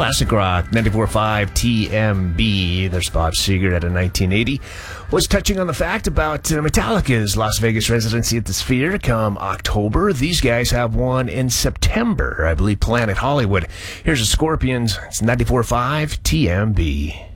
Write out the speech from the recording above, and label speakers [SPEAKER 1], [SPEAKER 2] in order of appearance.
[SPEAKER 1] Classic Rock, 94.5 TMB. There's Bob Seger at a 1980. Was touching on the fact about Metallica's Las Vegas residency at the Sphere come October. These guys have one in September, I believe, Planet Hollywood. Here's the Scorpions. It's 94.5 TMB.